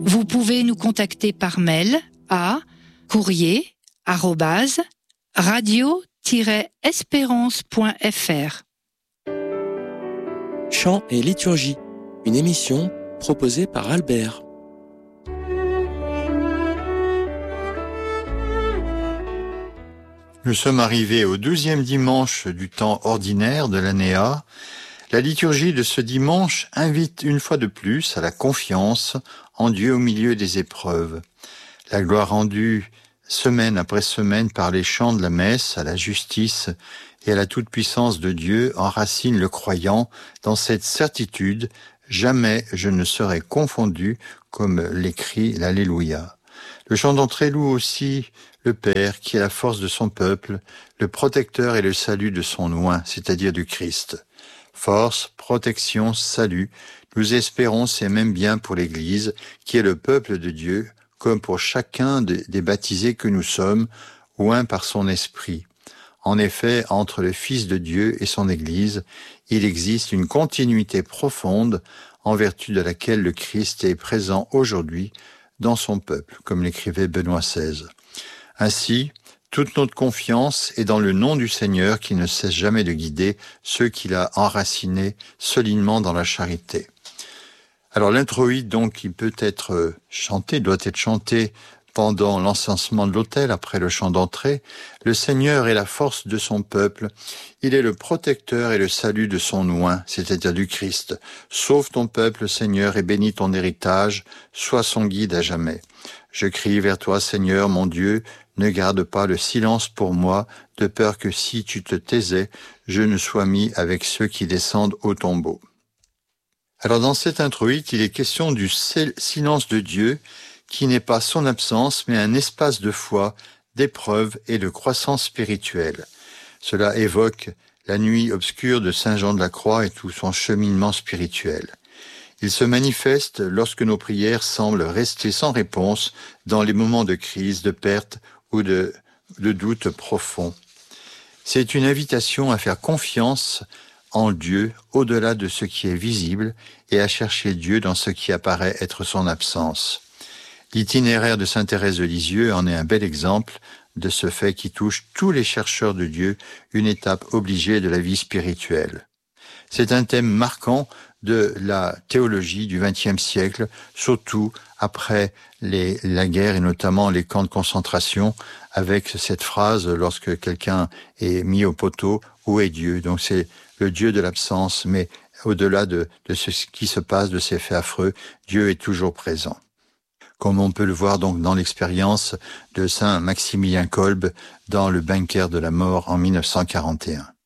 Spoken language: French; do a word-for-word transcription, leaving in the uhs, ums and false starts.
Vous pouvez nous contacter par mail à courrier arobase radio tiret espérance point f r. Chant et liturgie, une émission proposée par Albert. Nous sommes arrivés au douzième dimanche du temps ordinaire de l'année A. La liturgie de ce dimanche invite une fois de plus à la confiance en Dieu au milieu des épreuves. La gloire rendue semaine après semaine par les chants de la messe à la justice et à la toute-puissance de Dieu enracine le croyant dans cette certitude « Jamais je ne serai confondu » comme l'écrit l'Alléluia. Le chant d'entrée loue aussi le Père qui est la force de son peuple, le protecteur et le salut de son oint, c'est-à-dire du Christ. Force, protection, salut, nous espérons c'est même bien pour l'Église qui est le peuple de Dieu, comme pour chacun des baptisés que nous sommes, oint par son esprit. En effet, entre le Fils de Dieu et son Église, il existe une continuité profonde en vertu de laquelle le Christ est présent aujourd'hui dans son peuple, comme l'écrivait Benoît seize. Ainsi, toute notre confiance est dans le nom du Seigneur qui ne cesse jamais de guider ceux qu'il a enracinés solidement dans la charité. Alors l'introïde, donc, qui peut être chanté, doit être chanté pendant l'encensement de l'autel, après le chant d'entrée. Le Seigneur est la force de son peuple. Il est le protecteur et le salut de son oint, c'est-à-dire du Christ. Sauve ton peuple, Seigneur, et bénis ton héritage. Sois son guide à jamais. Je crie vers toi, Seigneur, mon Dieu. Ne garde pas le silence pour moi, de peur que si tu te taisais, je ne sois mis avec ceux qui descendent au tombeau. Alors dans cet introïde, il est question du silence de Dieu, qui n'est pas son absence, mais un espace de foi, d'épreuve et de croissance spirituelle. Cela évoque la nuit obscure de Saint Jean de la Croix et tout son cheminement spirituel. Il se manifeste lorsque nos prières semblent rester sans réponse dans les moments de crise, de perte ou de, de doute profond. C'est une invitation à faire confiance en Dieu au-delà de ce qui est visible et à chercher Dieu dans ce qui apparaît être son absence. L'itinéraire de sainte Thérèse de Lisieux en est un bel exemple de ce fait qui touche tous les chercheurs de Dieu, une étape obligée de la vie spirituelle. C'est un thème marquant de la théologie du vingtième siècle, surtout après les, la guerre et notamment les camps de concentration, avec cette phrase lorsque quelqu'un est mis au poteau, où est Dieu? Donc c'est le Dieu de l'absence, mais au-delà de, de ce qui se passe, de ces faits affreux, Dieu est toujours présent. Comme on peut le voir donc dans l'expérience de Saint Maximilien Kolbe dans le bunker de la mort en mille neuf cent quarante et un.